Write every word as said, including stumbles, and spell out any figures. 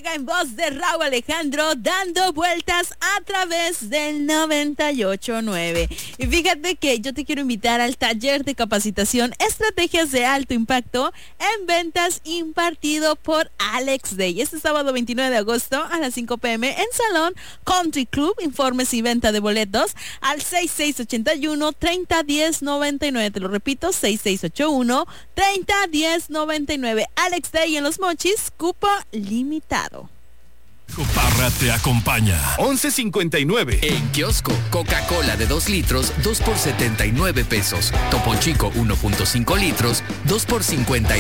llega en voz de Raúl Alejandro, dando vueltas a través del noventa y ocho punto nueve. Y fíjate que yo te quiero invitar al taller de capacitación Estrategias de Alto Impacto en Ventas impartido por Alex Day. Este sábado veintinueve de agosto a las cinco p m en Salón Country Club. Informes y venta de boletos al seis seis ocho uno, tres cero uno cero, nueve nueve. Te lo repito, seis seis ocho uno, tres cero uno cero, nueve nueve. Alex Day en Los Mochis, cupo limitado. Parra te acompaña. once cincuenta y nueve. En kiosco, Coca-Cola de dos litros, dos por setenta y nueve pesos. Topo Chico uno punto cinco litros, dos por cincuenta y